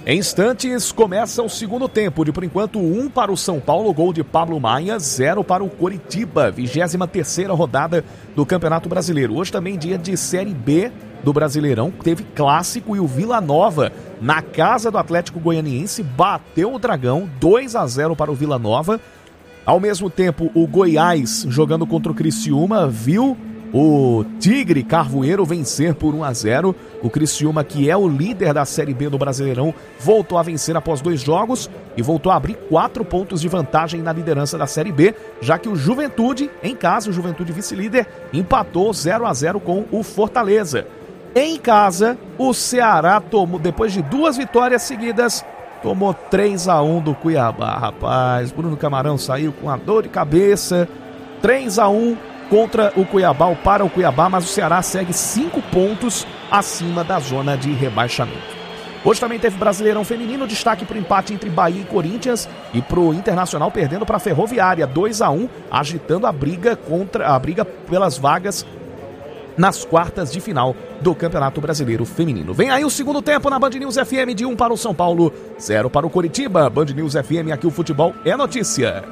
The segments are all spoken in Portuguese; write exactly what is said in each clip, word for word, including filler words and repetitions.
Em instantes, começa o segundo tempo. De por enquanto, um para o São Paulo, gol de Pablo Maia, zero para o Coritiba, vigésima terceira rodada do Campeonato Brasileiro. Hoje também dia de Série B do Brasileirão, teve clássico e o Vila Nova, na casa do Atlético Goianiense, bateu o Dragão, dois a zero para o Vila Nova. Ao mesmo tempo, o Goiás, jogando contra o Criciúma, viu o Tigre Carvoeiro vencer por um a zero. O Criciúma, que é o líder da Série B do Brasileirão, voltou a vencer após dois jogos e voltou a abrir quatro pontos de vantagem na liderança da Série B, já que o Juventude, em casa, o Juventude vice-líder, empatou zero a zero com o Fortaleza. Em casa, o Ceará tomou, depois de duas vitórias seguidas, tomou três a um do Cuiabá, rapaz. Bruno Camarão saiu com a dor de cabeça. três a um contra o Cuiabá, ou para o Cuiabá, mas o Ceará segue cinco pontos acima da zona de rebaixamento. Hoje também teve Brasileirão Feminino, destaque para o empate entre Bahia e Corinthians e para o Internacional perdendo para a Ferroviária, dois a um, agitando a briga contra a briga pelas vagas nas quartas de final do Campeonato Brasileiro Feminino. Vem aí o segundo tempo na Band News F M, de um para o São Paulo, zero para o Coritiba. Band News F M, aqui o futebol é notícia.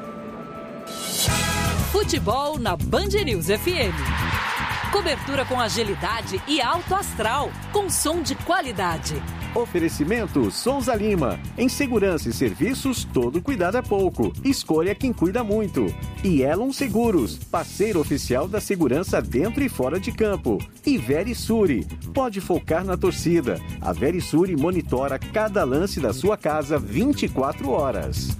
Futebol na Band News F M. Cobertura com agilidade e alto astral, com som de qualidade. Oferecimento Souza Lima. Em segurança e serviços, todo cuidado é pouco. Escolha quem cuida muito. E Elon Seguros, parceiro oficial da segurança dentro e fora de campo. E Verisure, pode focar na torcida. A Verisure monitora cada lance da sua casa vinte e quatro horas.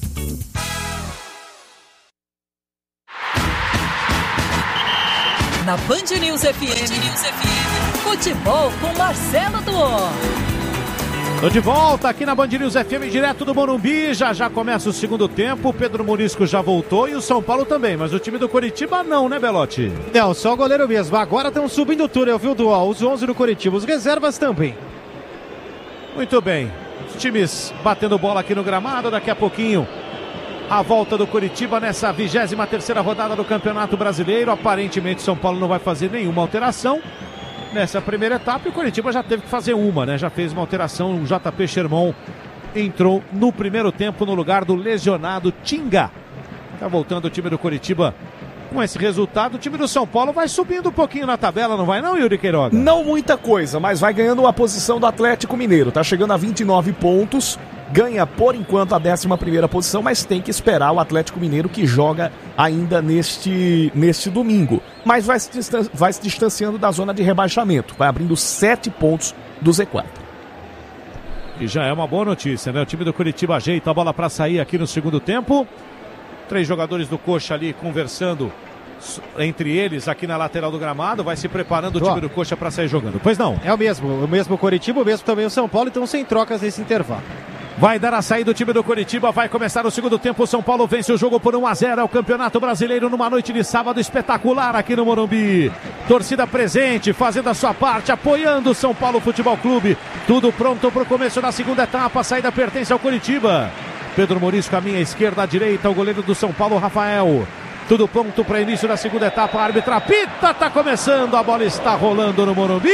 Na Band News F M, Band News F M, futebol com Marcelo Duó. Tô de volta aqui na Band News F M, direto do Morumbi. Já já começa o segundo tempo. O Pedro Morisco já voltou e o São Paulo também. Mas o time do Coritiba não, né, Belotti? Não, só o goleiro mesmo. Agora estão subindo o túnel, viu, Duó? Os onze do Coritiba, os reservas também. Muito bem. Os times batendo bola aqui no gramado. Daqui a pouquinho a volta do Coritiba nessa vigésima terceira rodada do Campeonato Brasileiro. Aparentemente São Paulo não vai fazer nenhuma alteração nessa primeira etapa, e o Coritiba já teve que fazer uma, né? Já fez uma alteração. O J P Sherman entrou no primeiro tempo no lugar do lesionado Tinga. Tá voltando o time do Coritiba. Com esse resultado, o time do São Paulo vai subindo um pouquinho na tabela, não vai não, Yuri Queiroga? Não muita coisa, mas vai ganhando a posição do Atlético Mineiro. Tá chegando a vinte e nove pontos, ganha por enquanto a décima primeira posição, mas tem que esperar o Atlético Mineiro, que joga ainda neste, neste domingo. Mas vai se, distan- vai se distanciando da zona de rebaixamento, vai abrindo sete pontos do Z quatro. E já é uma boa notícia, né? O time do Coritiba ajeita a bola para sair aqui no segundo tempo. Três jogadores do Coxa ali conversando entre eles aqui na lateral do gramado. Vai se preparando o time do Coxa para sair jogando. Pois não? É o mesmo, o mesmo Coritiba, o mesmo também o São Paulo, então sem trocas nesse intervalo. Vai dar a saída do time do Coritiba, vai começar o segundo tempo. O São Paulo vence o jogo por um a zero. É o Campeonato Brasileiro numa noite de sábado espetacular aqui no Morumbi. Torcida presente, fazendo a sua parte, apoiando o São Paulo Futebol Clube. Tudo pronto para o começo da segunda etapa. A saída pertence ao Coritiba. Pedro Morisco à minha esquerda, à direita, o goleiro do São Paulo, Rafael. Tudo pronto para início da segunda etapa. A árbitra apita, tá começando, a bola está rolando no Morumbi.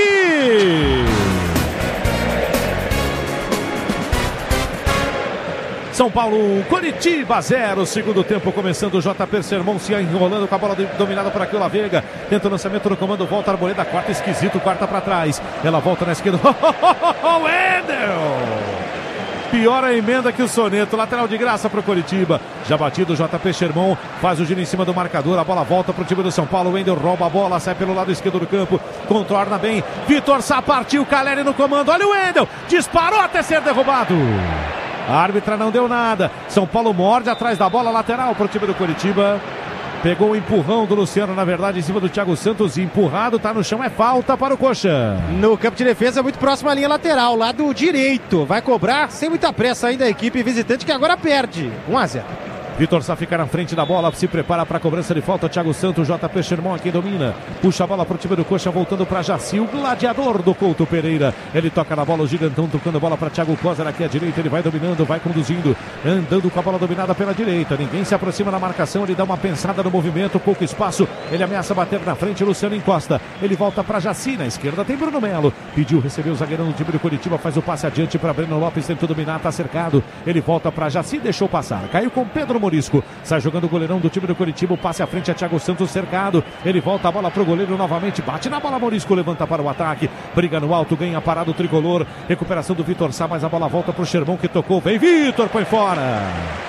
São Paulo, Coritiba zero, segundo tempo começando. O J P Sherman se enrolando com a bola dominada por aqui, o Lavega. Tenta o lançamento no comando, volta a Arboleda, quarta esquisito, quarta para trás. Ela volta na esquerda. O Wendel! Pior a emenda que o soneto, lateral de graça para o Coritiba. Já batido o J P Sherman, faz o giro em cima do marcador, a bola volta para o time do São Paulo. O Wendel rouba a bola, sai pelo lado esquerdo do campo, contorna bem. Vitor Sá partiu, Caleri no comando, olha o Wendel, disparou até ser derrubado. A árbitra não deu nada. São Paulo morde atrás da bola, lateral para o time do Coritiba. Pegou o empurrão do Luciano, na verdade, em cima do Thiago Santos. Empurrado, tá no chão, é falta para o Coxa. No campo de defesa, muito próximo à linha lateral, lado direito. Vai cobrar sem muita pressa ainda a equipe visitante, que agora perde. um a zero. Vitor Sá fica na frente da bola, se prepara para a cobrança de falta. Thiago Santos, J P Sherman aqui domina. Puxa a bola para o time do Coxa, voltando para Jaci, o gladiador do Couto Pereira. Ele toca na bola, o gigantão tocando a bola para Thiago Coser aqui à direita. Ele vai dominando, vai conduzindo, andando com a bola dominada pela direita. Ninguém se aproxima na marcação, ele dá uma pensada no movimento, pouco espaço. Ele ameaça bater na frente, Luciano encosta. Ele volta para Jaci, na esquerda tem Bruno Melo. Pediu, recebeu o zagueirão do time do Curitiba, faz o passe adiante para Breno Lopes, tentou dominar, está cercado. Ele volta para Jaci, deixou passar. Caiu com Pedro Morisco. Sai jogando o goleirão do time do Curitiba, o passe à frente a Thiago Santos cercado. Ele volta a bola pro goleiro novamente, bate na bola, Morisco levanta para o ataque, briga no alto, ganha parado o tricolor. Recuperação do Vitor Sá, mas a bola volta pro Sherman que tocou. Vem Vitor, põe fora.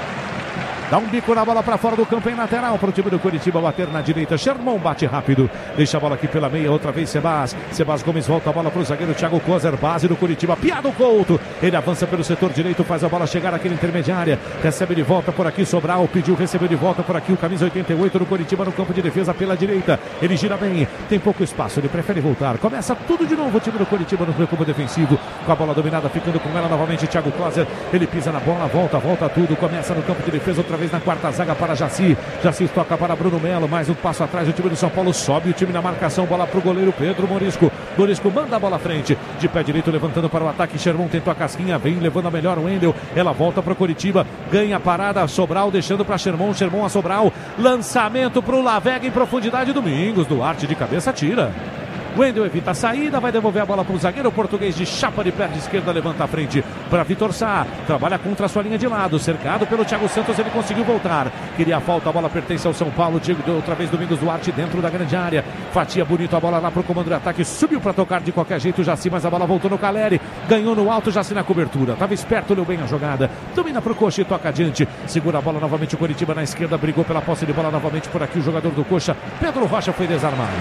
Dá um bico na bola para fora do campo em lateral para o time do Curitiba bater na direita. Sherman bate rápido, deixa a bola aqui pela meia, outra vez Sebas. Sebas Gomes volta a bola para o zagueiro Thiago Coser, base do Curitiba, piada o Couto. Ele avança pelo setor direito, faz a bola chegar aqui na intermediária. Recebe de volta por aqui Sobral, pediu, recebeu de volta por aqui o camisa oitenta e oito do Curitiba no campo de defesa pela direita. Ele gira bem, tem pouco espaço, ele prefere voltar. Começa tudo de novo o time do Curitiba no campo defensivo, com a bola dominada, ficando com ela novamente Thiago Coser. Ele pisa na bola, volta, volta tudo, começa no campo de defesa outra vez na quarta zaga para Jaci. Jaci toca para Bruno Melo, mais um passo atrás, o time do São Paulo sobe, o time na marcação, bola para o goleiro Pedro Morisco. Morisco manda a bola à frente, de pé direito levantando para o ataque, Sherman tentou a casquinha, vem levando a melhor o Wendel, ela volta para o Curitiba, ganha a parada, Sobral deixando para Sherman, Sherman a Sobral, lançamento para o Lavega em profundidade, Domingos, Duarte de cabeça tira. Wendel evita a saída, vai devolver a bola para o zagueiro português de chapa de pé de esquerda, levanta a frente para Vitor Sá, trabalha contra a sua linha de lado, cercado pelo Thiago Santos, ele conseguiu voltar, queria a falta, a bola pertence ao São Paulo, Diego, outra vez Domingos Duarte dentro da grande área, fatia bonito a bola lá para o comando de ataque, subiu para tocar de qualquer jeito Jaci, mas a bola voltou no Caleri, ganhou no alto Jaci na cobertura, estava esperto, leu bem a jogada, domina para o Coxa e toca adiante, segura a bola novamente o Curitiba na esquerda, brigou pela posse de bola novamente por aqui o jogador do Coxa, Pedro Rocha foi desarmado.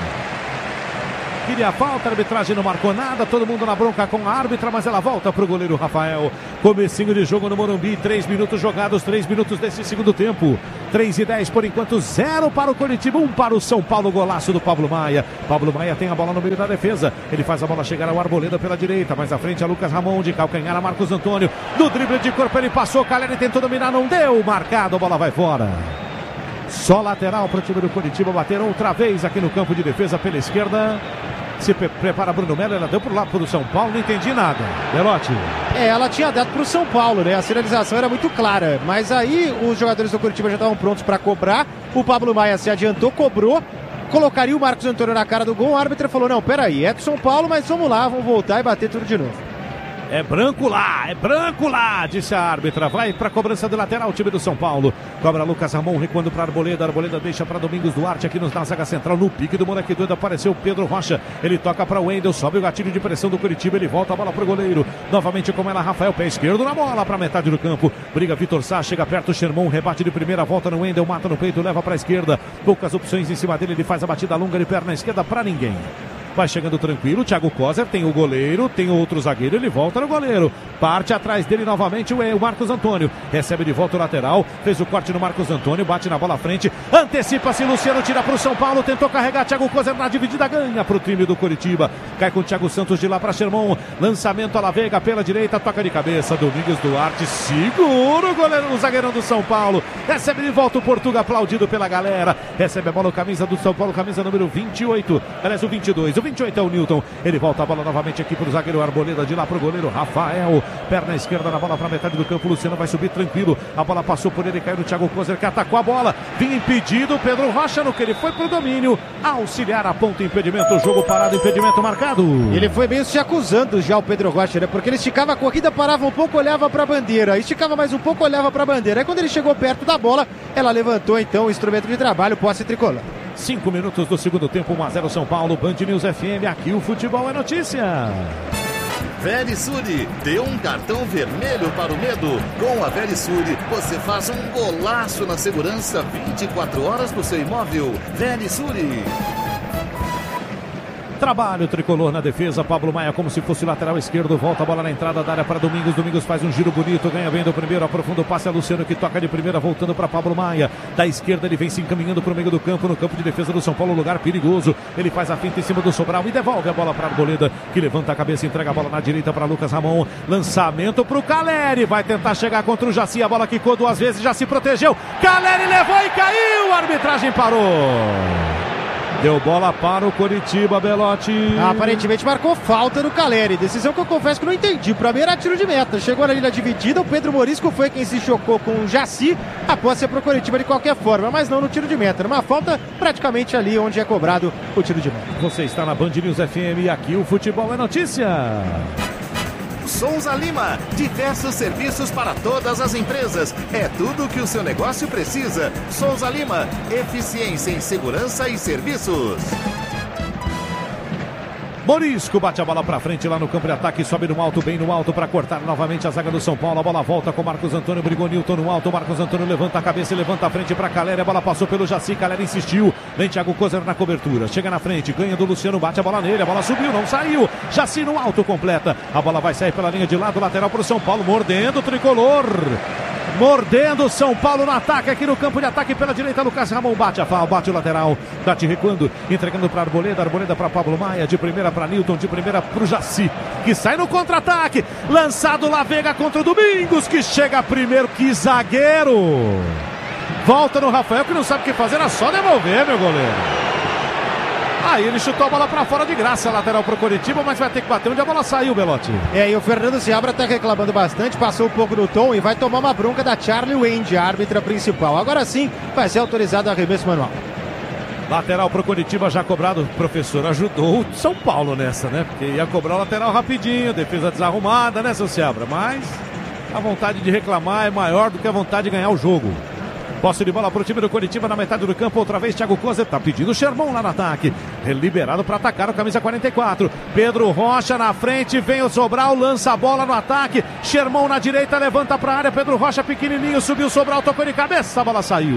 Queria a falta, a arbitragem não marcou nada, todo mundo na bronca com a árbitra, mas ela volta para o goleiro Rafael. Comecinho de jogo no Morumbi, três minutos jogados, três minutos desse segundo tempo. três e dez por enquanto, zero para o Curitiba, um para o São Paulo, golaço do Pablo Maia. Pablo Maia tem a bola no meio da defesa, ele faz a bola chegar ao Arboleda pela direita, mais à frente a Lucas Ramon, de calcanhar a Marcos Antônio. No drible de corpo ele passou, Caleri tentou dominar, não deu, marcado, a bola vai fora. Só lateral para o time do Curitiba bater outra vez aqui no campo de defesa pela esquerda. Se pre prepara Bruno Melo, ela deu pro lado pro São Paulo, não entendi nada. Belotti. É, ela tinha dado pro São Paulo, né? A sinalização era muito clara, mas aí os jogadores do Curitiba já estavam prontos para cobrar. O Pablo Maia se adiantou, cobrou, colocaria o Marcos Antônio na cara do gol. O árbitro falou: não, peraí, é do São Paulo, mas vamos lá, vamos voltar e bater tudo de novo. É branco lá, é branco lá, disse a árbitra. Vai para a cobrança do lateral, o time do São Paulo. Cobra Lucas Ramon, recuando para Arboleda. Arboleda deixa para Domingos Duarte aqui na zaga central. No pique do moleque doido apareceu Pedro Rocha. Ele toca para o Wendel, sobe o gatilho de pressão do Curitiba. Ele volta a bola para o goleiro. Novamente com ela, Rafael, pé esquerdo na bola para metade do campo. Briga Vitor Sá, chega perto, Sherman, rebate de primeira, volta no Wendel, mata no peito, leva para a esquerda. Poucas opções em cima dele, ele faz a batida longa de perna esquerda para ninguém. Vai chegando tranquilo, Thiago Coser, tem o goleiro, tem outro zagueiro, ele volta no goleiro. Parte atrás dele novamente o Marcos Antônio. Recebe de volta o lateral, fez o corte no Marcos Antônio, bate na bola à frente. Antecipa-se, Luciano tira para o São Paulo, tentou carregar Thiago Coser na dividida, ganha para o time do Curitiba. Cai com o Thiago Santos de lá para Sherman. Lançamento a Lavega pela direita, toca de cabeça. Domingos Duarte segura o goleiro, o zagueirão do São Paulo. Recebe de volta o Portuga, aplaudido pela galera. Recebe a bola, o camisa do São Paulo, camisa número vinte e oito. Aliás, o vinte e dois. O vinte e oito é o Newton, ele volta a bola novamente aqui para o zagueiro Arboleda, de lá para o goleiro Rafael, perna esquerda na bola para metade do campo, Luciano vai subir tranquilo, a bola passou por ele, caiu no Thiago Coser, que atacou a bola, vinha impedido, Pedro Rocha no que ele foi para o domínio, auxiliar a ponta, impedimento, jogo parado, impedimento marcado. Ele foi meio se acusando já o Pedro Rocha, né? Porque ele esticava a corrida, parava um pouco, olhava para a bandeira, esticava mais um pouco, olhava para a bandeira, aí quando ele chegou perto da bola, ela levantou então o instrumento de trabalho, posse tricolor. Cinco minutos do segundo tempo, um a zero São Paulo, Band News F M, aqui o futebol é notícia. Verisure, dê um cartão vermelho para o medo. Com a Verisure, você faz um golaço na segurança vinte e quatro horas do seu imóvel. Verisure. Trabalho tricolor na defesa, Pablo Maia como se fosse lateral esquerdo, volta a bola na entrada da área para Domingos, Domingos faz um giro bonito, ganha bem do primeiro, aprofunda o passe a Luciano que toca de primeira, voltando para Pablo Maia, da esquerda ele vem se encaminhando para o meio do campo, no campo de defesa do São Paulo, lugar perigoso, ele faz a finta em cima do Sobral e devolve a bola para Arboleda, que levanta a cabeça, entrega a bola na direita para Lucas Ramon, lançamento para o Caleri, vai tentar chegar contra o Jaci, a bola quicou duas vezes, já se protegeu, Caleri levou e caiu, a arbitragem parou. Deu bola para o Coritiba, Belotti. Aparentemente marcou falta no Caleri. Decisão que eu confesso que não entendi. Pra mim era tiro de meta. Chegou na linha dividida, o Pedro Morisco foi quem se chocou com o Jaci, após ser pro Coritiba de qualquer forma, mas não no tiro de meta. Uma falta praticamente ali onde é cobrado o tiro de meta. Você está na Band News F M e aqui o futebol é notícia. Souza Lima, diversos serviços para todas as empresas. É tudo o que o seu negócio precisa. Souza Lima, eficiência em segurança e serviços. Morisco bate a bola pra frente lá no campo de ataque, sobe no alto, bem no alto para cortar novamente a zaga do São Paulo, a bola volta com Marcos Antônio, brigou Nilton no alto, Marcos Antônio levanta a cabeça e levanta a frente para Caleri, a bola passou pelo Jaci, Caleri insistiu, vem Thiago Kozer na cobertura, chega na frente, ganha do Luciano, bate a bola nele, a bola subiu, não saiu, Jaci no alto completa, a bola vai sair pela linha de lado, lateral pro São Paulo, mordendo o tricolor. Mordendo São Paulo no ataque, aqui no campo de ataque pela direita, Lucas Ramon bate a falta, bate o lateral, bate recuando, entregando para Arboleda, Arboleda para Pablo Maia, de primeira para Nilton, de primeira para o Jaci, que sai no contra-ataque, lançado La Vega contra o Domingos, que chega primeiro, que zagueiro, volta no Rafael, que não sabe o que fazer, era só devolver, meu goleiro. Aí ele chutou a bola pra fora de graça, lateral pro Coritiba, mas vai ter que bater onde a bola saiu, Belotti. É, e o Fernando Seabra tá reclamando bastante, passou um pouco no tom e vai tomar uma bronca da Charlie Wendy, a árbitra principal. Agora sim vai ser autorizado o arremesso manual. Lateral pro Coritiba já cobrado, o professor ajudou o São Paulo nessa, né? Porque ia cobrar o lateral rapidinho, defesa desarrumada, né, seu Seabra? Mas a vontade de reclamar é maior do que a vontade de ganhar o jogo. Posse de bola para o time do Coritiba na metade do campo. Outra vez Thiago Kozer tá pedindo o Sherman lá no ataque. Liberado para atacar o camisa quarenta e quatro. Pedro Rocha na frente. Vem o Sobral. Lança a bola no ataque. Sherman na direita. Levanta para a área. Pedro Rocha pequenininho. Subiu o Sobral. Tocou de cabeça. A bola saiu.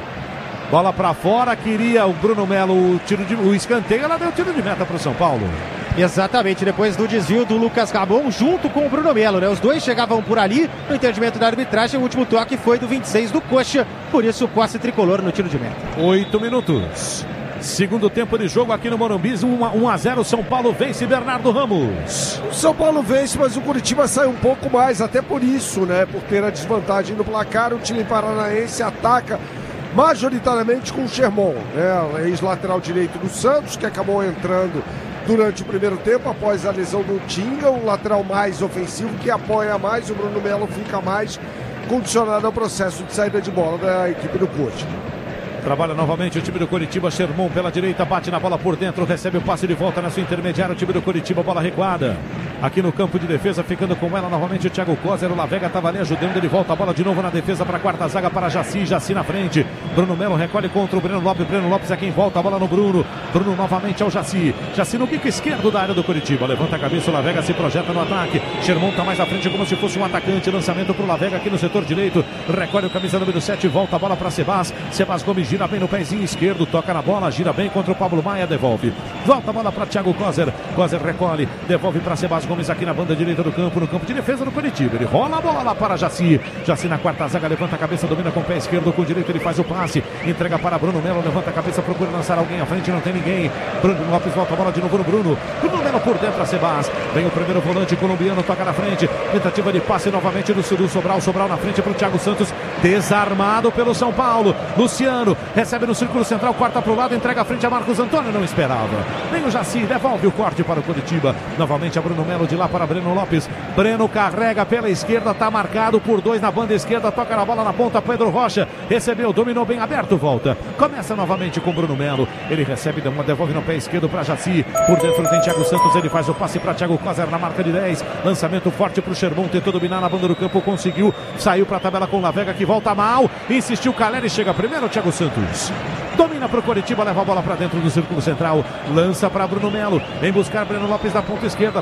Bola para fora. Queria o Bruno Melo o, tiro de, o escanteio. Ela deu tiro de meta para o São Paulo. Exatamente, depois do desvio do Lucas Ramon junto com o Bruno Melo, né? Os dois chegavam por ali, no entendimento da arbitragem, o último toque foi do vinte e seis do Coxa, por isso posse tricolor no tiro de meta. Oito minutos. Segundo tempo de jogo aqui no Morumbi, um a zero, São Paulo vence, Bernardo Ramos. O São Paulo vence, mas o Curitiba sai um pouco mais, até por isso, né? Por ter a desvantagem no placar, o time paranaense ataca majoritariamente com o Sherman, né? Ex-lateral direito do Santos, que acabou entrando durante o primeiro tempo, após a lesão do Tinga, um lateral mais ofensivo que apoia mais, o Bruno Melo fica mais condicionado ao processo de saída de bola da equipe do Coxa. Trabalha novamente o time do Coritiba, Sherman pela direita, bate na bola por dentro, recebe o passe de volta na sua intermediária, o time do Coritiba, bola recuada. Aqui no campo de defesa, ficando com ela novamente o Thiago Kozer, o La Vega estava ali ajudando, ele volta a bola de novo na defesa para a quarta zaga, para Jaci, Jaci na frente. Bruno Melo recolhe contra o Breno Lopes, Breno Lopes é quem volta a bola no Bruno. Bruno novamente ao Jaci, Jaci no bico esquerdo da área do Coritiba, levanta a cabeça, o La Vega se projeta no ataque. Sherman está mais à frente como se fosse um atacante, lançamento para o La Vega aqui no setor direito, recolhe o camisa número sete, volta a bola para Sebas, Sebas Gomes gira bem no pezinho esquerdo, toca na bola, gira bem contra o Pablo Maia, devolve. Volta a bola para Thiago Kozer, Kozer recolhe, devolve para Sebas Gomes aqui na banda direita do campo, no campo de defesa do Coritiba. Ele rola a bola lá para Jaci. Jaci na quarta zaga, levanta a cabeça, domina com o pé esquerdo, com o direito ele faz o passe, entrega para Bruno Melo, levanta a cabeça, procura lançar alguém à frente, não tem ninguém. Bruno Lopes volta a bola de novo no Bruno. Bruno Melo por dentro a Sebas. Vem o primeiro volante colombiano, toca na frente. Tentativa de passe novamente do Sobral. Sobral na frente para o Thiago Santos. Desarmado pelo São Paulo. Luciano recebe no círculo central, corta para o lado, entrega à frente a Marcos Antônio, não esperava. Vem o Jaci, devolve o corte para o Coritiba. Novamente a Bruno Melo de lá para Breno Lopes. Breno carrega pela esquerda, está marcado por dois na banda esquerda, toca na bola na ponta, Pedro Rocha recebeu, dominou bem aberto, volta. Começa novamente com Bruno Melo. Ele recebe, devolve no pé esquerdo para Jaci. Por dentro tem Thiago Santos, ele faz o passe para Thiago Kozer na marca de dez. Lançamento forte para o Sherman, tentou dominar na banda do campo, conseguiu. Saiu para a tabela com o La Vega que volta mal. Insistiu Caleri, chega primeiro Thiago Santos. Domina para o Coritiba, leva a bola para dentro do círculo central. Lança para Bruno Melo. Vem buscar Breno Lopes da ponta esquerda. Pediu, recebeu.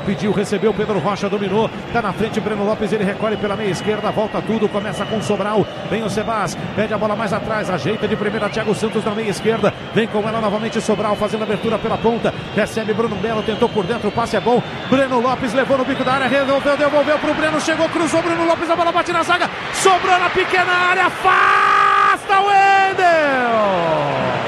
recebeu, Pedro Rocha dominou, tá na frente, Breno Lopes, ele recolhe pela meia esquerda, volta tudo, começa com o Sobral, vem o Sebas, pede a bola mais atrás, ajeita de primeira, Thiago Santos na meia esquerda, vem com ela novamente Sobral, fazendo abertura pela ponta, recebe Bruno Melo, tentou por dentro, o passe é bom, Breno Lopes levou no bico da área, resolveu, devolveu pro Breno, chegou, cruzou, Breno Lopes, a bola bate na zaga, sobrou na pequena área, afasta o Wendel!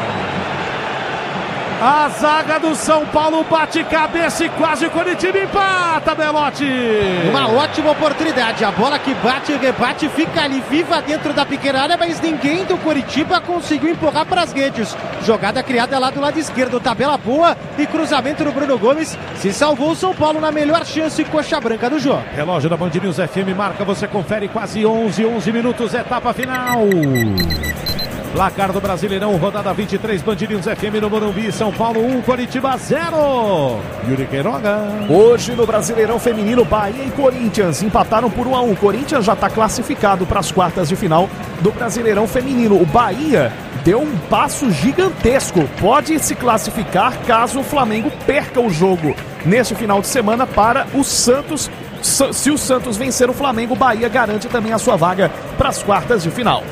A zaga do São Paulo bate cabeça e quase o Coritiba empata, Belotti. Uma ótima oportunidade. A bola que bate e rebate fica ali viva dentro da pequena área, mas ninguém do Coritiba conseguiu empurrar para as redes. Jogada criada lá do lado esquerdo. Tabela boa e cruzamento do Bruno Gomes. Se salvou o São Paulo na melhor chance, coxa branca do jogo. Relógio da Band News F M marca, você confere, quase onze, onze minutos, etapa final. Placar do Brasileirão, rodada vinte e três, Band News F M no Morumbi, São Paulo um, Coritiba zero. Yuri Queiroga. Hoje no Brasileirão Feminino, Bahia e Corinthians empataram por um a um. O Corinthians já está classificado para as quartas de final do Brasileirão Feminino. O Bahia deu um passo gigantesco, pode se classificar caso o Flamengo perca o jogo neste final de semana para o Santos. Se o Santos vencer o Flamengo, o Bahia garante também a sua vaga para as quartas de final.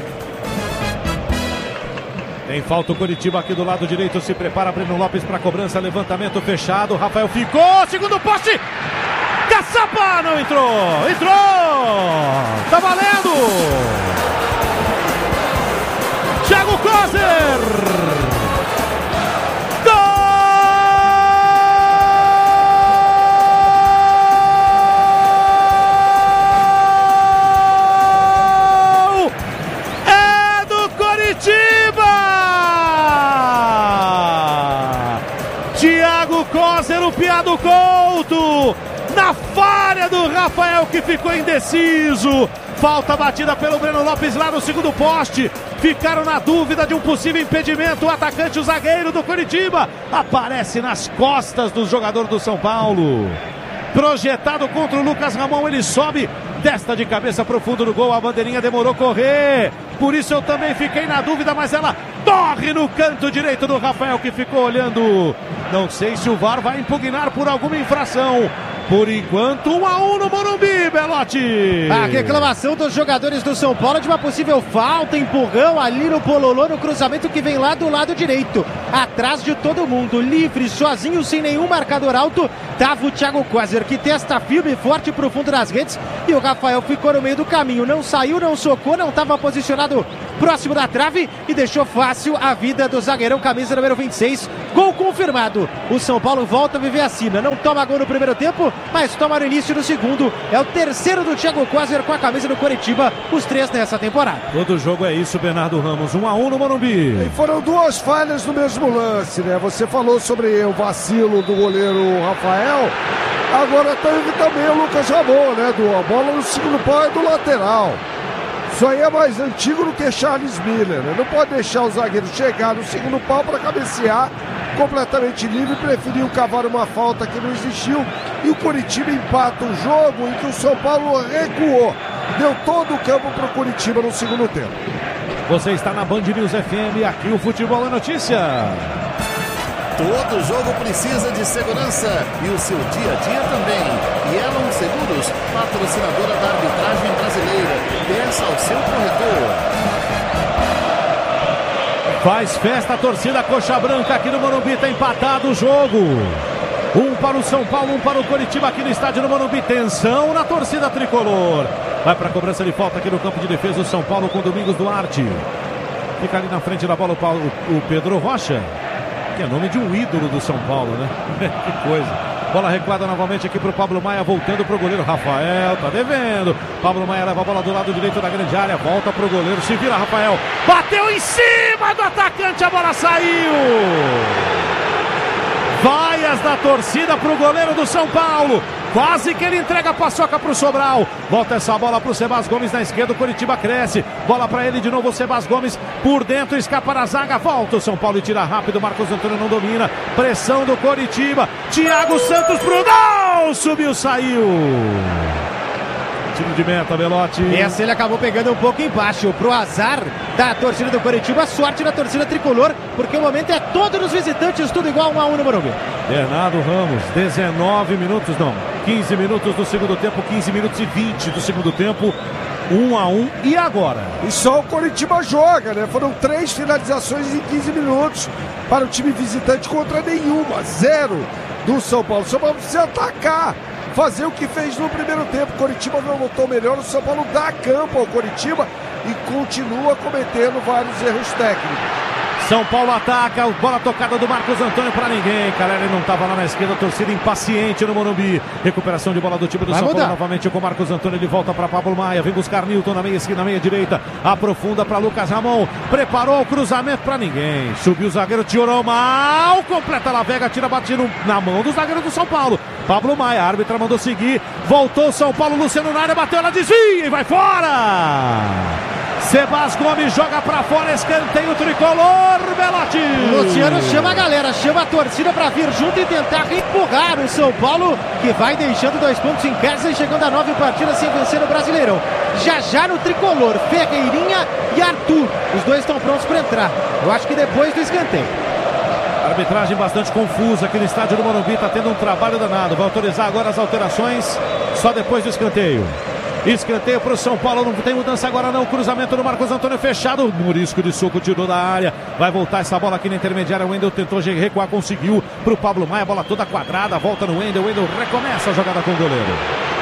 Tem falta o Coritiba aqui do lado direito, se prepara Breno Lopes para cobrança, levantamento fechado, Rafael ficou, segundo poste, Caçapa não entrou, entrou, tá valendo, Thiago Kozer, Kozer, o piado Couto, na falha do Rafael que ficou indeciso, falta batida pelo Breno Lopes lá no segundo poste, ficaram na dúvida de um possível impedimento, o atacante, o zagueiro do Coritiba, aparece nas costas do jogador do São Paulo, projetado contra o Lucas Ramon, ele sobe, testa de cabeça pro fundo do gol, a bandeirinha demorou correr, por isso eu também fiquei na dúvida, mas ela torre no canto direito do Rafael que ficou olhando. Não sei se o V A R vai impugnar por alguma infração. Por enquanto, um a um no Morumbi, Belotti. A reclamação dos jogadores do São Paulo de uma possível falta, empurrão ali no Pololô, no cruzamento que vem lá do lado direito. Atrás de todo mundo, livre, sozinho, sem nenhum marcador alto, tava o Thiago Kozer, que testa firme e forte pro fundo das redes. E o Rafael ficou no meio do caminho. Não saiu, não socou, não estava posicionado próximo da trave e deixou fácil a vida do zagueirão, camisa número vinte e seis. Gol confirmado. O São Paulo volta a viver a sina. Não toma gol no primeiro tempo, mas toma no início do segundo. É o terceiro do Thiago Kozer com a camisa do Coritiba, os três nessa temporada. Todo jogo é isso, Bernardo Ramos, um a um no Morumbi. E foram duas falhas no mesmo lance, né? Você falou sobre o vacilo do goleiro Rafael, agora teve também o Lucas Ramon, né? Do, a bola no segundo pau é do lateral. Isso aí é mais antigo do que Charles Miller, né? Não pode deixar o zagueiro chegar no segundo pau para cabecear completamente livre, preferiu cavar uma falta que não existiu e o Coritiba empata o jogo em que o São Paulo recuou, deu todo o campo para o Coritiba no segundo tempo. Você está na Band News F M, aqui o Futebol é Notícia. Todo jogo precisa de segurança e o seu dia a dia também. E Elon Seguros, patrocinadora da arbitragem brasileira. Peça ao seu corretor. Faz festa a torcida coxa branca aqui no Morumbi, está empatado o jogo. Um para o São Paulo, um para o Coritiba aqui no estádio do Morumbi. Tensão na torcida tricolor. Vai para a cobrança de falta aqui no campo de defesa o São Paulo com Domingos Duarte. Fica ali na frente da bola o, Paulo, o Pedro Rocha, que é nome de um ídolo do São Paulo, né? Que coisa. Bola recuada novamente aqui para o Pablo Maia, voltando para o goleiro Rafael, tá devendo. Pablo Maia leva a bola do lado direito da grande área, volta para o goleiro, se vira Rafael, bateu em cima do atacante, a bola saiu. Vaias da torcida para o goleiro do São Paulo. Quase que ele entrega a paçoca para o Sobral. Volta essa bola para o Sebas Gomes na esquerda. O Coritiba cresce. Bola para ele de novo. O Sebas Gomes por dentro. Escapa da zaga. Volta o São Paulo e tira rápido. Marcos Antônio não domina. Pressão do Coritiba. Thiago Santos pro gol. Subiu, saiu. Tiro de meta, Belotti. Essa ele acabou pegando um pouco embaixo. Pro azar da torcida do Coritiba. Sorte da torcida tricolor. Porque o momento é todo nos visitantes. Tudo igual um a um no Morumbi. Bernardo Ramos. dezenove minutos, não. quinze minutos do segundo tempo, quinze minutos e vinte do segundo tempo. um a um, e agora? E só o Coritiba joga, né? Foram três finalizações em quinze minutos para o time visitante contra nenhuma. Zero do São Paulo. O São Paulo precisa atacar, fazer o que fez no primeiro tempo. O Coritiba não voltou melhor, o São Paulo dá campo ao Coritiba e continua cometendo vários erros técnicos. São Paulo ataca, bola tocada do Marcos Antônio para ninguém. Caleri não estava lá na esquerda, torcida impaciente no Morumbi. Recuperação de bola do time do Vai São mudar. Paulo novamente com Marcos Antônio. Ele volta para Pablo Maia, vem buscar Nilton na meia esquina, meia direita. Aprofunda para Lucas Ramon. Preparou o cruzamento para ninguém. Subiu o zagueiro, tirou mal. Completa a Lavega, tira batido na mão do zagueiro do São Paulo. Pablo Maia, a árbitra mandou seguir. Voltou São Paulo, Luciano na área, bateu, ela desvia e vai fora. Sebas Gomes joga pra fora, escanteio tricolor, Belotti. Luciano chama a galera, chama a torcida pra vir junto e tentar empurrar o São Paulo, que vai deixando dois pontos em casa e chegando a nove partidas sem vencer no Brasileirão. Já já no tricolor, Ferreirinha e Arthur, os dois estão prontos para entrar. Eu acho que depois do escanteio. Arbitragem bastante confusa aqui no estádio do Morumbi, tá tendo um trabalho danado. Vai autorizar agora as alterações só depois do escanteio. Escanteio para o São Paulo, não tem mudança agora não, cruzamento do Marcos Antônio fechado, Murisco de soco, tirou da área, vai voltar essa bola aqui na intermediária, o Wendel tentou recuar, conseguiu para o Pablo Maia, bola toda quadrada, volta no Wendel, o Wendel recomeça a jogada com o goleiro.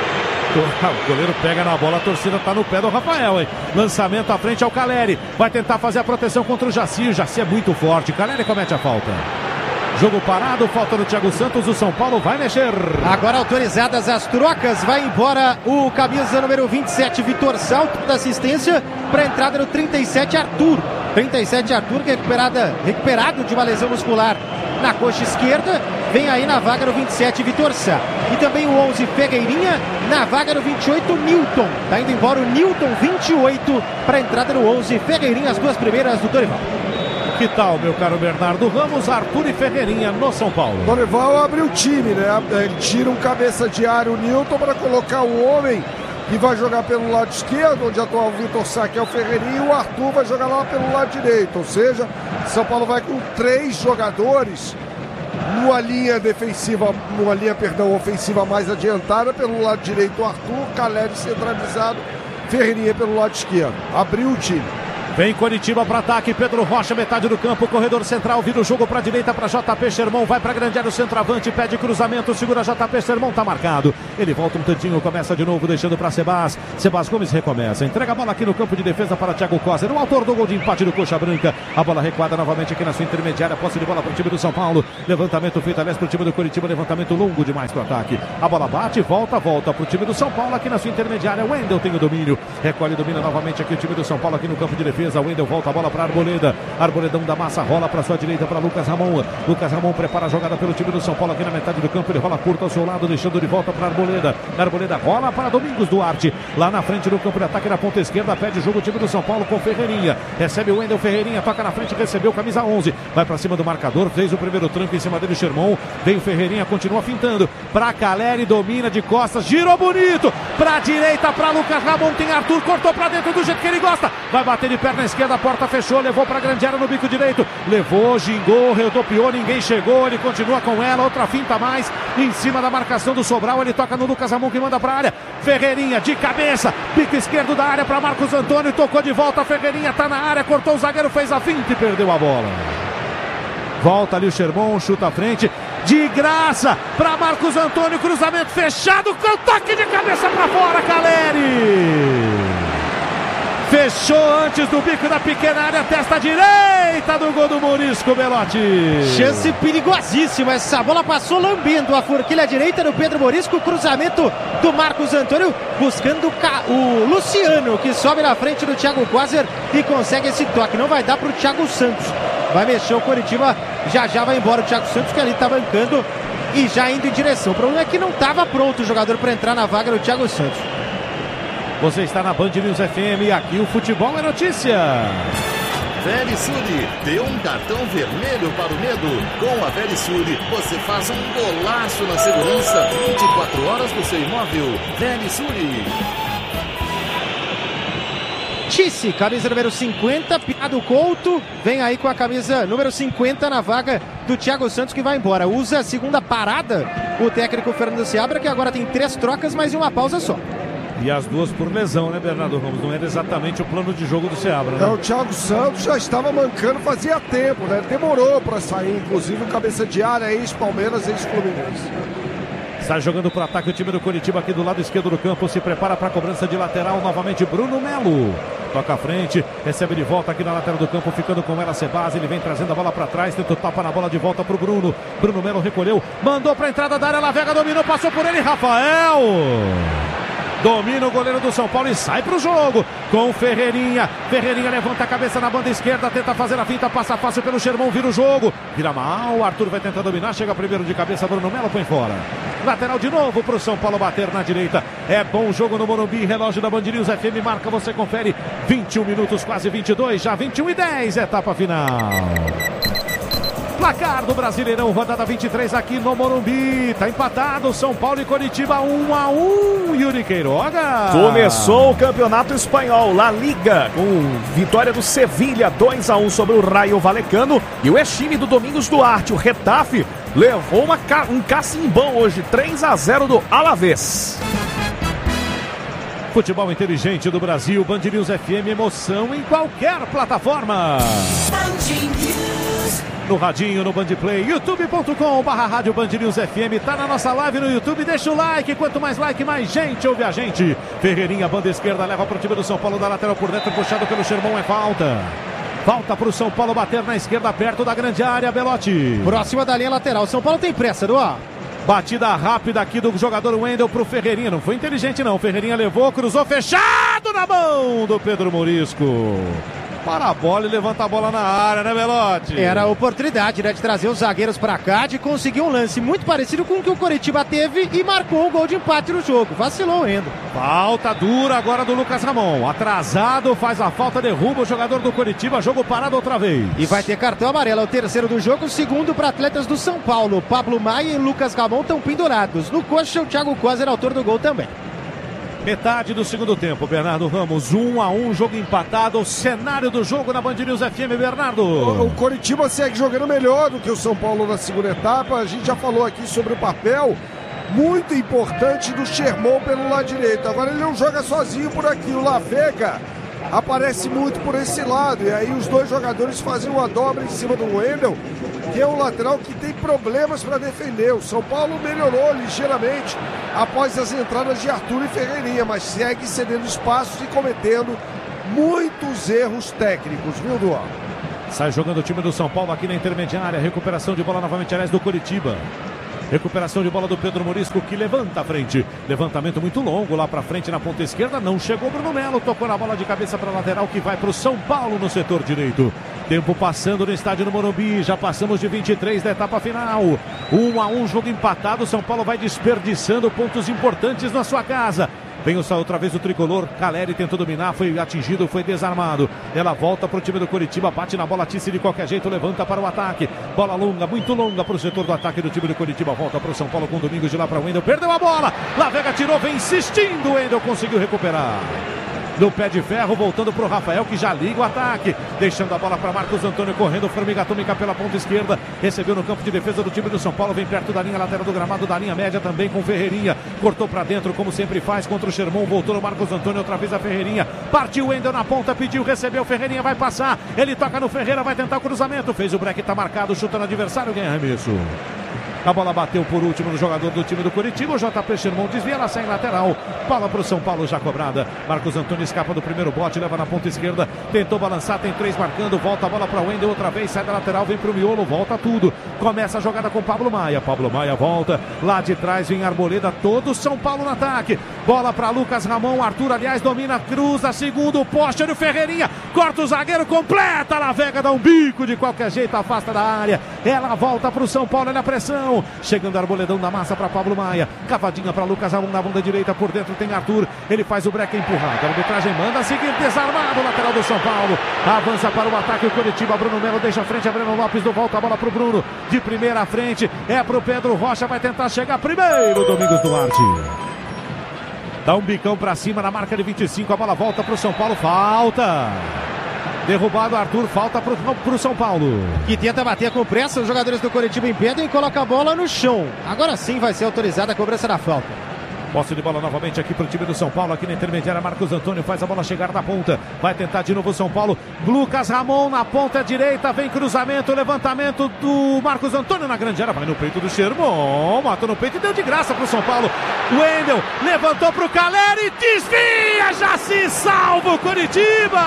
O goleiro pega na bola, a torcida está no pé do Rafael, hein? Lançamento à frente ao Caleri, vai tentar fazer a proteção contra o Jaci, o Jaci é muito forte, Caleri comete a falta. Jogo parado, falta no Thiago Santos, o São Paulo vai mexer. Agora autorizadas as trocas, vai embora o camisa número vinte e sete, Vitor Salto, da assistência para a entrada no trinta e sete, Arthur. trinta e sete, Arthur, que é recuperada, recuperado de uma lesão muscular na coxa esquerda, vem aí na vaga no vinte e sete, Vitor Sá. E também o onze, Ferreirinha, na vaga no vinte e oito, Nilton. Tá indo embora o Nilton, vinte e oito, para a entrada no onze, Ferreirinha, as duas primeiras do Dorival. Que tal, meu caro Bernardo Ramos, Arthur e Ferreirinha no São Paulo? Dorival abre o time, né? Ele tira um cabeça de área, o Nilton, para colocar o homem que vai jogar pelo lado esquerdo, onde atual o Vitor Sá, que é o Ferreirinha, e o Arthur vai jogar lá pelo lado direito. Ou seja, São Paulo vai com três jogadores numa linha defensiva, numa linha, perdão, ofensiva mais adiantada, pelo lado direito o Arthur, Caleri centralizado, Ferreirinha pelo lado esquerdo. Abriu o time. Vem Coritiba para ataque, Pedro Rocha, metade do campo, corredor central, vira o jogo para a direita para J P Sherman, vai para a grande área, o centroavante, pede cruzamento, segura J P Sherman, tá marcado. Ele volta um tantinho, começa de novo, deixando para Sebas. Sebas Gomes recomeça, entrega a bola aqui no campo de defesa para Thiago Coser, o autor do gol de empate do Coxa Branca. A bola recuada novamente aqui na sua intermediária, posse de bola para o time do São Paulo. Levantamento feito, aliás, para o time do Coritiba, levantamento longo demais para o ataque. A bola bate, volta, volta para o time do São Paulo aqui na sua intermediária. O Wendel tem o domínio, recolhe, domina novamente aqui o time do São Paulo aqui no campo de defesa. O Wendel volta a bola para Arboleda, Arboledão da massa, rola para sua direita para Lucas Ramon. Lucas Ramon prepara a jogada pelo time do São Paulo aqui na metade do campo, ele rola curto ao seu lado, deixando de volta para Arboleda. Arboleda rola para Domingos Duarte, lá na frente do campo de ataque na ponta esquerda, pede o jogo o time do São Paulo com Ferreirinha, recebe o Wendel, Ferreirinha toca na frente, recebeu camisa onze, vai para cima do marcador, fez o primeiro tranco em cima dele, Sherman, vem o Ferreirinha, continua fintando, para Caleri, domina de costas, girou bonito, para a direita, para Lucas Ramon, tem Arthur, cortou para dentro do jeito que ele gosta, vai bater de perna esquerda, a porta fechou, levou para a grande área no bico direito, levou, gingou, rodopiou, ninguém chegou, ele continua com ela, outra finta a mais, em cima da marcação do Sobral, ele toca no Lucas Ramon que manda para a área, Ferreirinha de cabeça, bico esquerdo da área para Marcos Antônio, tocou de volta, Ferreirinha tá na área, cortou o zagueiro, fez a finta e perdeu a bola. Volta ali o Sherman, chuta à frente, de graça para Marcos Antônio, cruzamento fechado, com toque de cabeça para fora, Caleri. Fechou antes do bico da pequena área, testa direita do gol do Murisco, Belotti. Chance perigosíssima, essa bola passou lambendo a forquilha direita do Pedro Murisco, cruzamento do Marcos Antônio, buscando o Luciano, que sobe na frente do Thiago Coser e consegue esse toque, não vai dar para o Thiago Santos, vai mexer o Coritiba, já já vai embora o Thiago Santos, que ali está bancando e já indo em direção, o problema é que não estava pronto o jogador para entrar na vaga do Thiago Santos. Você está na Band News F M e aqui o futebol é notícia. Verisure, dê um cartão vermelho para o medo. Com a Verisure, você faz um golaço na segurança vinte e quatro horas do seu imóvel. Verisure. Tisse, camisa número cinquenta, Piado Couto, vem aí com a camisa número cinquenta na vaga do Thiago Santos, que vai embora. Usa a segunda parada o técnico Fernando Seabra, que agora tem três trocas, mas em uma pausa só. E as duas por lesão, né, Bernardo Ramos? Não era exatamente o plano de jogo do Seabra, né? É, o Thiago Santos já estava mancando fazia tempo, né? Demorou para sair, inclusive o cabeça de área, ex-Palmeiras, ex-Fluminense. Sai jogando para o ataque o time do Coritiba aqui do lado esquerdo do campo. Se prepara para a cobrança de lateral. Novamente Bruno Melo. Toca à frente. Recebe de volta aqui na lateral do campo. Ficando com ela Sebaz. Ele vem trazendo a bola para trás. Tenta o tapa na bola de volta para o Bruno. Bruno Melo recolheu. Mandou para a entrada da área. Lavega dominou. Passou por ele. Rafael. Domina o goleiro do São Paulo e sai para o jogo com Ferreirinha. Ferreirinha levanta a cabeça na banda esquerda, tenta fazer a finta, passa fácil pelo Xermão, vira o jogo. Vira mal, Arthur vai tentar dominar, chega primeiro de cabeça, Bruno Melo põe fora. Lateral de novo para o São Paulo bater na direita. É bom jogo no Morumbi, relógio da Band News F M marca, você confere. vinte e um minutos, quase vinte e dois, já vinte e um e dez, etapa final. Placar do Brasileirão, rodada vinte e três aqui no Morumbi. Tá empatado, São Paulo e Coritiba um a um. Yuri Queiroga. Começou o Campeonato Espanhol, La Liga, com vitória do Sevilha dois a um sobre o Rayo Vallecano. E o ex-time do Domingos Duarte, o Retafe, levou uma, um cacimbão hoje, três a zero do Alavés. Futebol inteligente do Brasil, Band News F M, emoção em qualquer plataforma. No radinho, no Bandplay, youtube ponto com barra rádio Band News F M. Tá na nossa live no YouTube, deixa o like. Quanto mais like, mais gente ouve a gente. Ferreirinha, banda esquerda, leva pro time do São Paulo da lateral por dentro, puxado pelo Xermão, é falta. Falta pro São Paulo bater na esquerda, perto da grande área, Belotti. Próxima da linha lateral, São Paulo tem pressa, Eduardo. Batida rápida aqui do jogador Wendel pro Ferreirinha. Não foi inteligente não, Ferreirinha levou, cruzou, fechado na mão do Pedro Morisco. Para a bola e levanta a bola na área, né, Belotti? Era a oportunidade, né, de trazer os zagueiros para cá, de conseguir um lance muito parecido com o que o Coritiba teve e marcou o gol de empate no jogo. Vacilou o Endo. Falta dura agora do Lucas Ramon. Atrasado, faz a falta, derruba o jogador do Coritiba, jogo parado outra vez. E vai ter cartão amarelo, é o terceiro do jogo, o segundo para atletas do São Paulo. Pablo Maia e Lucas Ramon estão pendurados. No coxa, o Thiago Coser é autor do gol também. Metade do segundo tempo, Bernardo Ramos, um a um, jogo empatado, o cenário do jogo na Band News F M, Bernardo. O, o Coritiba segue jogando melhor do que o São Paulo na segunda etapa, a gente já falou aqui sobre o papel muito importante do Xermão pelo lado direito, agora ele não joga sozinho por aqui, o Lavega aparece muito por esse lado, e aí os dois jogadores fazem uma dobra em cima do Wendel, que é um lateral que tem problemas para defender. O São Paulo melhorou ligeiramente após as entradas de Arthur e Ferreirinha, mas segue cedendo espaços e cometendo muitos erros técnicos, viu, Duarte? Sai jogando o time do São Paulo aqui na intermediária, recuperação de bola novamente, aliás, do Coritiba. Recuperação de bola do Pedro Morisco, que levanta a frente. Levantamento muito longo lá pra frente na ponta esquerda. Não chegou Bruno Melo. Tocou na bola de cabeça para lateral, que vai pro São Paulo no setor direito. Tempo passando no estádio do Morumbi. Já passamos de vinte e três da etapa final. um a um, jogo empatado. São Paulo vai desperdiçando pontos importantes na sua casa. Vem outra vez o tricolor, Caleri tentou dominar, foi atingido, foi desarmado. Ela volta para o time do Coritiba, bate na bola, Tisse de qualquer jeito, levanta para o ataque. Bola longa, muito longa para o setor do ataque do time do Coritiba. Volta para o São Paulo com o Domingos de lá para o Wendel. Perdeu a bola, Lavega tirou, vem insistindo, o Wendel conseguiu recuperar. No pé de ferro, voltando para o Rafael, que já liga o ataque. Deixando a bola para Marcos Antônio, correndo, formiga atômica pela ponta esquerda. Recebeu no campo de defesa do time do São Paulo. Vem perto da linha lateral do gramado, da linha média também com Ferreirinha. Cortou para dentro, como sempre faz, contra o Xermão. Voltou no Marcos Antônio, outra vez a Ferreirinha. Partiu o Wendel na ponta, pediu, recebeu. Ferreirinha vai passar. Ele toca no Ferreira, vai tentar o cruzamento. Fez o break, tá marcado, chuta no adversário, ganha arremesso. A bola bateu por último no jogador do time do Coritiba. O J P Xermão desvia, ela sai em lateral. Bola para o São Paulo já cobrada. Marcos Antônio escapa do primeiro bote, leva na ponta esquerda. Tentou balançar, tem três marcando. Volta a bola para o Wendel outra vez. Sai da lateral, vem para o miolo, volta tudo. Começa a jogada com Pablo Maia. Pablo Maia volta. Lá de trás vem Arboleda. Todo São Paulo no ataque. Bola para Lucas Ramon. Arthur, aliás, domina, cruza. Segundo poste, olha o Ferreirinha. Corta o zagueiro, completa. A Lavega dá um bico de qualquer jeito, afasta da área. Ela volta para o São Paulo, olha a pressão. Chegando Arboledão da massa para Pablo Maia. Cavadinha para Lucas Ramon na bunda direita. Por dentro tem Arthur. Ele faz o break empurrado. A arbitragem manda seguir desarmado. Lateral do São Paulo. Avança para o ataque o Coritiba. Bruno Melo deixa a frente. A Breno Lopes do volta a bola para o Bruno. De primeira à frente. É para o Pedro Rocha. Vai tentar chegar primeiro. Domingos Duarte. Dá um bicão pra cima na marca de vinte e cinco. A bola volta pro São Paulo. Falta. Derrubado Arthur. Falta pro, pro São Paulo. Que tenta bater com pressa. Os jogadores do Coritiba impedem e coloca a bola no chão. Agora sim vai ser autorizada a cobrança da falta. Posse de bola novamente aqui pro time do São Paulo. Aqui na intermediária, Marcos Antônio faz a bola chegar na ponta. Vai tentar de novo o São Paulo. Lucas Ramon na ponta direita. Vem cruzamento, levantamento do Marcos Antônio na grande área. Vai no peito do Sherman. Matou no peito e deu de graça pro São Paulo. Wendel levantou pro Caleri. Desvia, já se salva o Coritiba.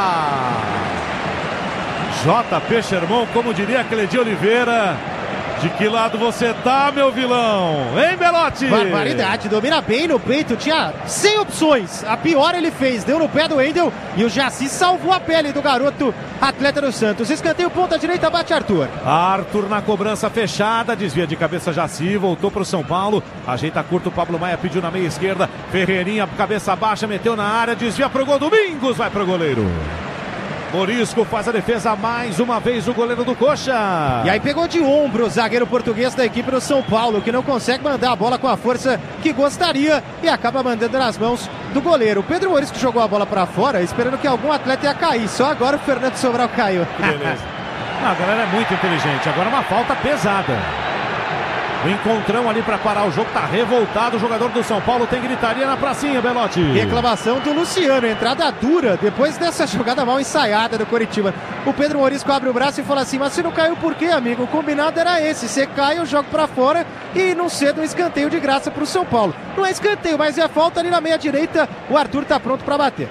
J P Sherman, como diria Cleide Oliveira. De que lado você tá, meu vilão? Hein, Belotti? Barbaridade, domina bem no peito, tinha cem opções. A pior ele fez, deu no pé do Wendel e o Jaci salvou a pele do garoto, atleta do Santos. Escanteio, ponta direita, bate Arthur. Arthur na cobrança fechada, desvia de cabeça Jaci, voltou pro São Paulo. Ajeita curto, o Pablo Maia pediu na meia esquerda. Ferreirinha, cabeça baixa, meteu na área, desvia pro gol. Domingos vai pro goleiro. Morisco faz a defesa mais uma vez, o goleiro do Coxa. E aí pegou de ombro o zagueiro português da equipe do São Paulo, que não consegue mandar a bola com a força que gostaria e acaba mandando nas mãos do goleiro. O Pedro Morisco jogou a bola para fora, esperando que algum atleta ia cair. Só agora o Fernando Sobral caiu. Beleza. Não, a galera é muito inteligente. Agora uma falta pesada. O encontrão ali para parar o jogo, tá revoltado o jogador do São Paulo, tem gritaria na pracinha, Belotti. Reclamação do Luciano, entrada dura depois dessa jogada mal ensaiada do Coritiba. O Pedro Morisco abre o braço e fala assim: mas você não caiu por quê, amigo? O combinado era esse, você cai, eu jogo para fora e não cedo um escanteio de graça pro São Paulo. Não é escanteio, mas é falta ali na meia direita, o Arthur tá pronto para bater.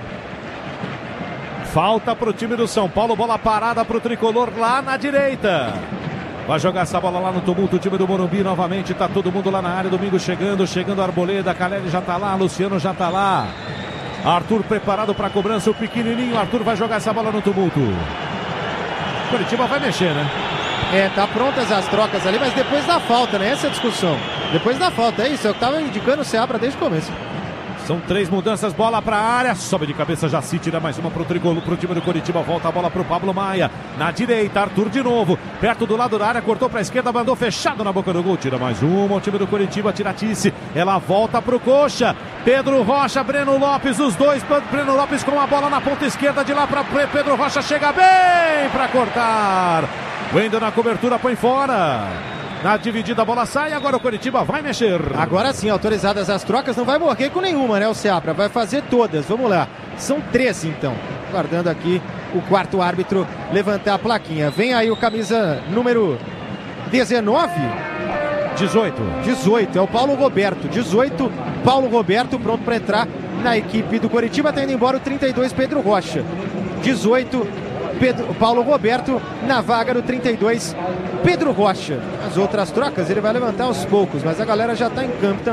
Falta pro time do São Paulo, bola parada pro tricolor lá na direita. Vai jogar essa bola lá no tumulto, o time do Morumbi novamente, tá todo mundo lá na área, Domingo chegando, chegando a Arboleda, Caleri já tá lá, Luciano já tá lá. Arthur preparado pra cobrança, o pequenininho, Arthur vai jogar essa bola no tumulto. Coritiba vai mexer, né? É, tá prontas as trocas ali, mas depois da falta, né? Essa é a discussão. Depois da falta, é isso, é o que tava indicando o Seabra desde o começo. São três mudanças, bola pra área, sobe de cabeça Jaci, tira mais uma pro tricolor, pro time do Coritiba, volta a bola pro Pablo Maia, na direita, Arthur de novo, perto do lado da área, cortou pra esquerda, mandou fechado na boca do gol, tira mais uma, o time do Coritiba, tira Tice, ela volta pro Coxa, Pedro Rocha, Breno Lopes, os dois, Breno Lopes com a bola na ponta esquerda, de lá pra Pedro Rocha, chega bem pra cortar, Wendel na cobertura, põe fora. Na dividida a bola sai, agora o Coritiba vai mexer. Agora sim, autorizadas as trocas, não vai morrer com nenhuma, né, o Seabra? Vai fazer todas, vamos lá. São treze então, guardando aqui o quarto árbitro levantar a plaquinha. Vem aí o camisa número dezenove. dezoito. dezoito, é o Paulo Roberto. dezoito, Paulo Roberto pronto para entrar na equipe do Coritiba, tendo embora o trinta e dois, Pedro Rocha. dezoito, Pedro, Paulo Roberto na vaga do trinta e dois, Pedro Rocha. As outras trocas ele vai levantar aos poucos, mas a galera já está em campo também.